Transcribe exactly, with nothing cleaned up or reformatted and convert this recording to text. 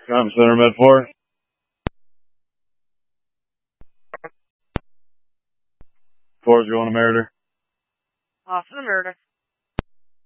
Com Center Med four. Four's going to Meritor. Off to the Meritor.